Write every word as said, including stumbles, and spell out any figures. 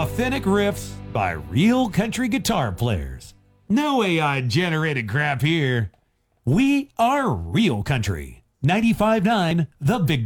authentic riffs by real country guitar players. No A I-generated crap here. We are real country. ninety-five point nine The Big